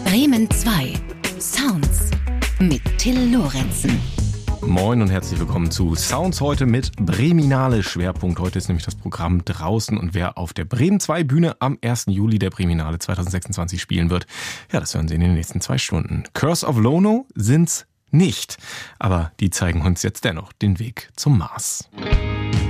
Bremen 2 Sounds mit Till Lorenzen. Moin und herzlich willkommen zu Sounds heute mit Breminale. Schwerpunkt heute ist nämlich das Programm draußen und wer auf der Bremen 2 Bühne am 1. Juli der Breminale 2026 spielen wird. Ja, das hören Sie in den nächsten 2 Stunden. Curse of Lono sind's nicht, aber die zeigen uns jetzt dennoch den Weg zum Mars.